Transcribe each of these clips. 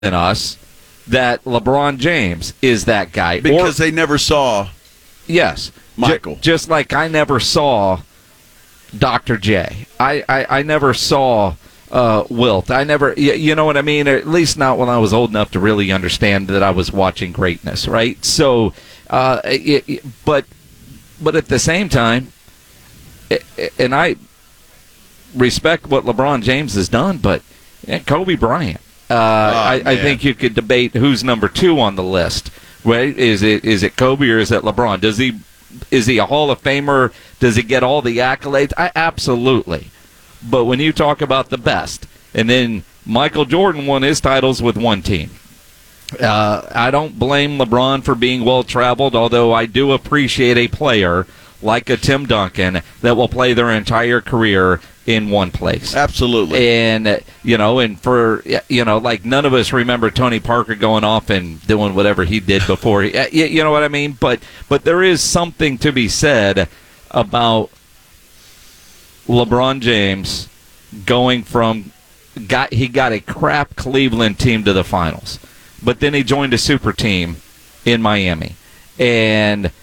than us that LeBron James is that guy. Because they never saw yes, Michael. Just like I never saw Dr. J. I never saw Wilt. I never, you know what I mean? Or at least not when I was old enough to really understand that I was watching greatness, right? So, but at the same time, and I respect what LeBron James has done, but Kobe Bryant. I think you could debate who's number 2 on the list. Right? Is it Kobe or is it LeBron? Is he a Hall of Famer? Does he get all the accolades? Absolutely. But when you talk about the best, and then Michael Jordan won his titles with one team. I don't blame LeBron for being well-traveled, although I do appreciate a player like a Tim Duncan that will play their entire career in one place. Absolutely. And, like none of us remember Tony Parker going off and doing whatever he did before. You know what I mean? But there is something to be said about LeBron James going from he got a crap Cleveland team to the finals, but then he joined a super team in Miami. And,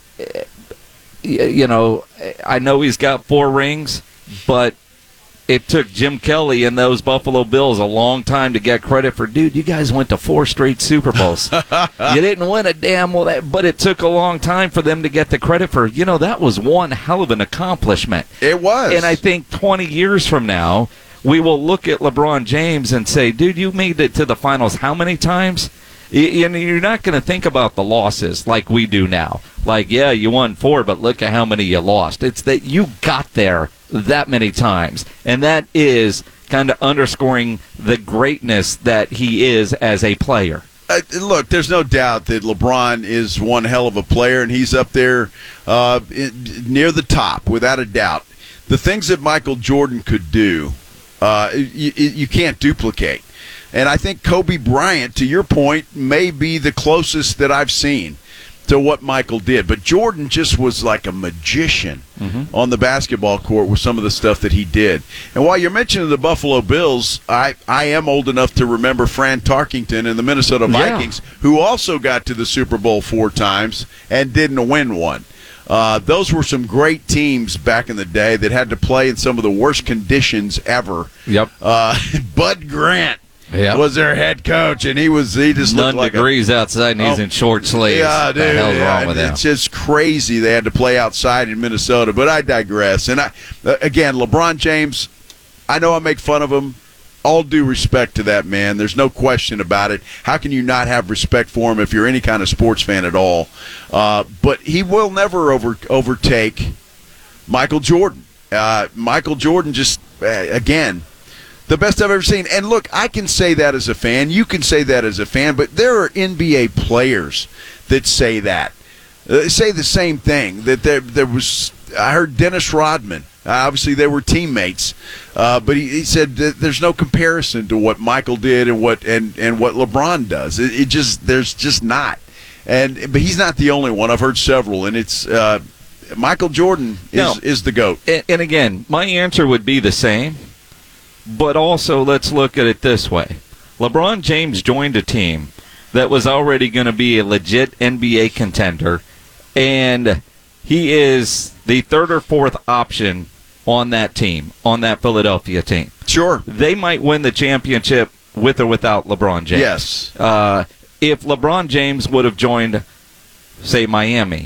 I know he's got 4 rings, but it took Jim Kelly and those Buffalo Bills a long time to get credit for, dude, you guys went to 4 straight Super Bowls. You didn't win a damn well, but it took a long time for them to get the credit for, that was one hell of an accomplishment. It was. And I think 20 years from now, we will look at LeBron James and say, dude, you made it to the finals how many times? You're not going to think about the losses like we do now. Like, yeah, you won 4, but look at how many you lost. It's that you got there that many times, and that is kind of underscoring the greatness that he is as a player. Look, there's no doubt that LeBron is one hell of a player, and he's up there near the top, without a doubt. The things that Michael Jordan could do, you can't duplicate. And I think Kobe Bryant, to your point, may be the closest that I've seen to what Michael did. But Jordan just was like a magician on the basketball court with some of the stuff that he did. And while you're mentioning the Buffalo Bills, I am old enough to remember Fran Tarkington and the Minnesota Vikings, who also got to the Super Bowl 4 times and didn't win one. Those were some great teams back in the day that had to play in some of the worst conditions ever. Yep. Bud Grant was their head coach, and he just looked like degrees outside, and he's in short sleeves. Yeah, dude. What the hell's wrong with him? It's just crazy they had to play outside in Minnesota, but I digress. And again, LeBron James, I know I make fun of him. All due respect to that man. There's no question about it. How can you not have respect for him if you're any kind of sports fan at all? But he will never overtake Michael Jordan. Michael Jordan just, again, the best I've ever seen. And look, I can say that as a fan. You can say that as a fan. But there are NBA players that say that. Say the same thing. That there was. I heard Dennis Rodman. Obviously, they were teammates. But he said that there's no comparison to what Michael did and what LeBron does. There's just not. But he's not the only one. I've heard several, and it's Michael Jordan is the GOAT. And again, my answer would be the same. But also, let's look at it this way. LeBron James joined a team that was already going to be a legit NBA contender, and he is the 3rd or 4th option on that team, on that Philadelphia team. Sure. They might win the championship with or without LeBron James. Yes. If LeBron James would have joined, say, Miami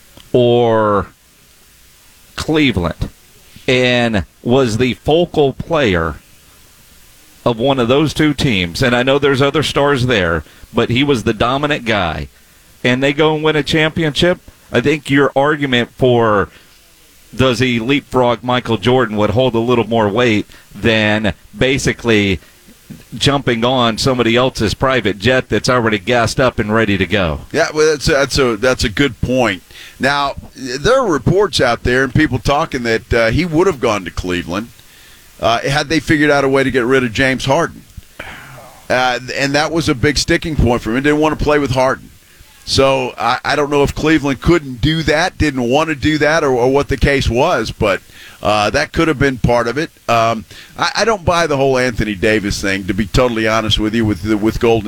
or Cleveland, and was the focal player of one of those 2 teams, and I know there's other stars there, but he was the dominant guy, and they go and win a championship, I think your argument for does he leapfrog Michael Jordan would hold a little more weight than basically jumping on somebody else's private jet that's already gassed up and ready to go. Yeah, well, that's a good point. Now, there are reports out there and people talking that he would have gone to Cleveland had they figured out a way to get rid of James Harden. And that was a big sticking point for him. He didn't want to play with Harden. So I don't know if Cleveland couldn't do that, didn't want to do that, or what the case was, but that could have been part of it. I don't buy the whole Anthony Davis thing, to be totally honest with you, with Golden